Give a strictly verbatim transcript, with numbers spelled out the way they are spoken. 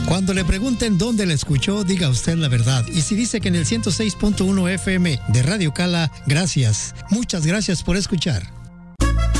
Cuando le pregunten dónde la escuchó, diga usted la verdad. Y si dice que en el ciento seis punto uno F M de Radio Cala, gracias. Muchas gracias por escuchar.